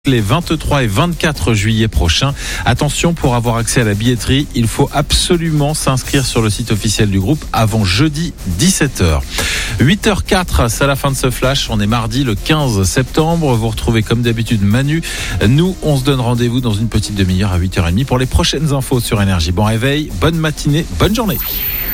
les 23 et 24 juillet prochains. Attention, pour avoir accès à la billetterie, il faut absolument s'inscrire sur le site officiel du groupe avant jeudi 17h. 8h04, c'est la fin de ce flash. On est mardi le 15 septembre. Vous retrouvez comme d'habitude Manu. Nous, on se donne rendez-vous dans une petite demi-heure à 8h30 pour les prochaines infos sur Énergie. Bon réveil, bonne matinée, bonne journée.